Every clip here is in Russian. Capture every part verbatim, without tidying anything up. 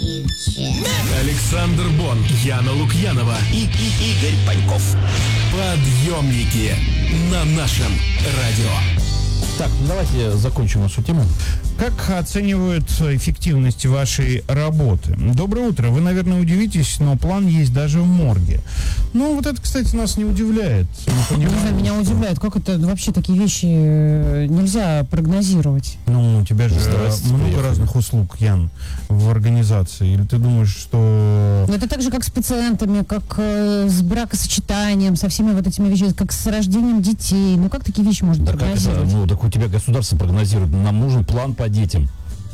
Александр Бон, Яна Лукьянова и, и Игорь Паньков. Подъемники на нашем радио. Так, ну давайте закончим нашу тему. Как оценивают эффективность вашей работы? Доброе утро. Вы, наверное, удивитесь, но план есть даже в морге. Ну, вот это, кстати, нас не удивляет. Не, не знаю, меня удивляет, как это вообще такие вещи нельзя прогнозировать. Ну, у тебя же много приехали. разных услуг, Ян, в организации. Или ты думаешь, что... Ну, это так же, как с пациентами, как э, с бракосочетанием, со всеми вот этими вещами, как с рождением детей. Ну, как такие вещи можно да прогнозировать? Как это? Ну, так у тебя государство прогнозирует. Нам нужен план по детям.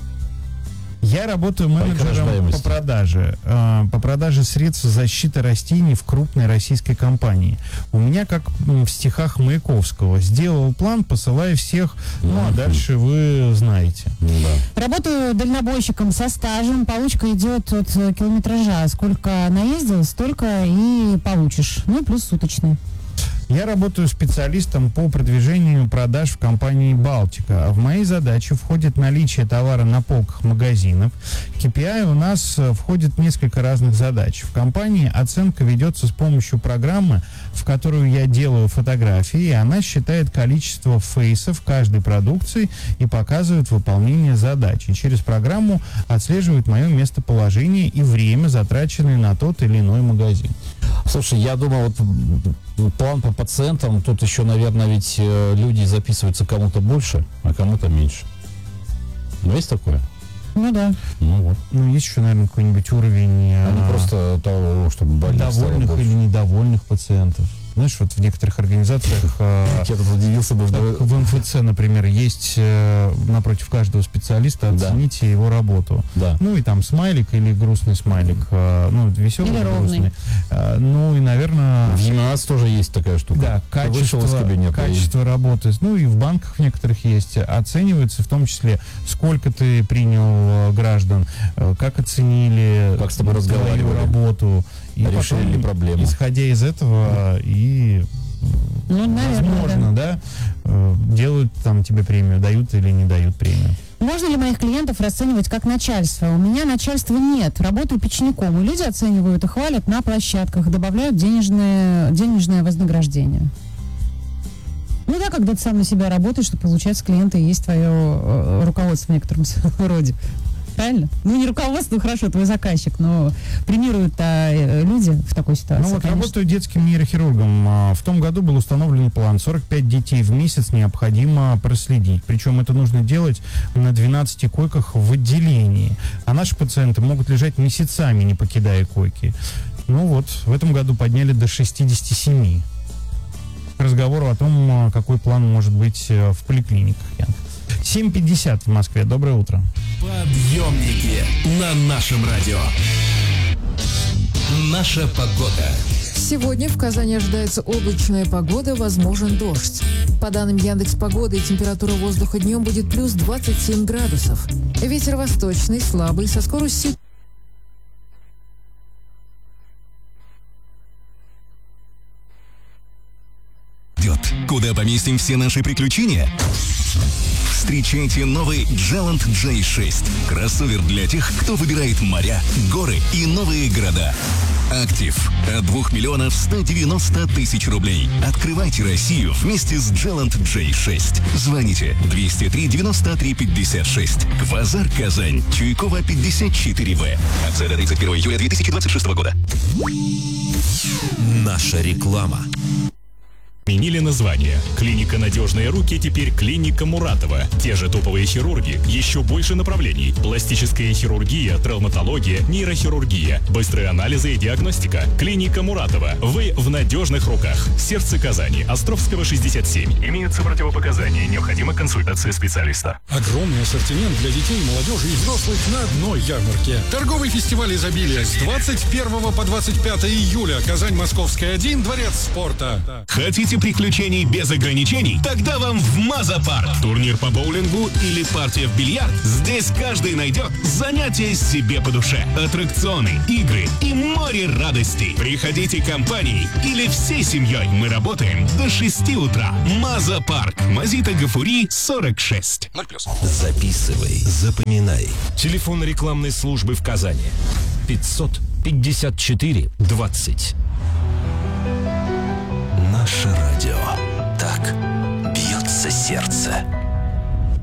Я работаю менеджером по продаже, э, по продаже средств защиты растений в крупной российской компании. У меня, как в стихах Маяковского, сделал план, посылаю всех, ну а дальше вы знаете. Да. Работаю дальнобойщиком со стажем, получка идет от километража. Сколько наездил, столько и получишь. Ну и плюс суточный. Я работаю специалистом по продвижению продаж в компании «Балтика». В мои задачи входит наличие товара на полках магазинов. кей пи ай у нас входит несколько разных задач. В компании оценка ведется с помощью программы, в которую я делаю фотографии, и она считает количество фейсов каждой продукции и показывает выполнение задачи. Через программу отслеживает мое местоположение и время, затраченное на тот или иной магазин. Слушай, я думаю, вот план по пациентам, тут еще, наверное, ведь э, люди записываются кому-то больше, а кому-то меньше. Ну, есть такое? Ну да. Ну вот. Ну, есть еще, наверное, какой-нибудь уровень... А не просто того, чтобы больных довольных или недовольных пациентов. Знаешь, вот в некоторых организациях, э, я тут удивился бы, в эм эф цэ, например, есть э, напротив каждого специалиста оцените да. его работу. Да. Ну и там смайлик или грустный смайлик, э, ну веселый или грустный. Э, ну и, наверное... В ЕМАС тоже есть такая штука. Да, качество, качество работы. Ну и в банках в некоторых есть. Оценивается в том числе, сколько ты принял граждан, э, как оценили как с тобой разговаривали, работу. И решили потом, ли проблему. Исходя из этого и, ну, наверное, возможно, да, да делают там тебе премию, дают или не дают премию. Можно ли моих клиентов расценивать как начальство? У меня начальства нет. Работаю печником. И люди оценивают и хвалят на площадках, добавляют денежное, денежное вознаграждение. Ну да, когда ты сам на себя работаешь, что получается клиенты и есть твое э, руководство в некотором роде. Правильно? Ну, не руководство, ну, хорошо, твой заказчик, но премируют-то люди в такой ситуации. Ну, вот конечно. Работаю детским нейрохирургом. В том году был установлен план. сорок пять детей в месяц необходимо проследить. Причем это нужно делать на двенадцати койках в отделении. А наши пациенты могут лежать месяцами, не покидая койки. Ну вот, в этом году подняли до шестидесяти семи. К разговору о том, какой план может быть в поликлиниках. семь пятьдесят в Москве. Доброе утро. Подъемники на нашем радио. Наша погода. Сегодня в Казани ожидается облачная погода, возможен дождь. По данным Яндекс.Погоды, температура воздуха днем будет плюс двадцать семь градусов. Ветер восточный, слабый, со скоростью... Куда поместим все наши приключения? Встречайте новый Джелант джей шесть. Кроссовер для тех, кто выбирает моря, горы и новые города. Актив от двух миллионов ста девяноста тысяч рублей. Открывайте Россию вместе с Джелант джей шесть. Звоните двести три девяносто три пятьдесят шесть. Квазар Казань. Чуйкова пятьдесят четыре вэ. Акция до тридцать первого июля две тысячи двадцать шестого года. Наша реклама. Сменили название. Клиника «Надежные руки» теперь клиника Муратова. Те же топовые хирурги, еще больше направлений. Пластическая хирургия, травматология, нейрохирургия, быстрые анализы и диагностика. Клиника Муратова. Вы в надежных руках. Сердце Казани. Островского, шестьдесят семь. Имеются противопоказания. Необходима консультация специалиста. Огромный ассортимент для детей, молодежи и взрослых на одной ярмарке. Торговый фестиваль изобилия с двадцать первого по двадцать пятое июля. Казань, Московская, один, Дворец спорта. Хотите приключений без ограничений? Тогда вам в Маза-парк. Турнир по боулингу или партия в бильярд? Здесь каждый найдет занятие себе по душе. Аттракционы, игры и море радостей. Приходите компанией или всей семьей. Мы работаем до шести утра. Маза-парк. Мазита Гафури, сорок шесть. ноль плюс. Записывай, запоминай. Телефон рекламной службы в Казани. пятьсот пятьдесят четыре двадцать. Наше радио. Так бьется сердце.